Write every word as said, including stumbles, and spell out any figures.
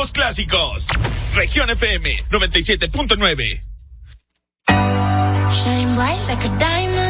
nuevos clásicos. Región F M noventa y siete punto nueve. Shine bright like a diamond.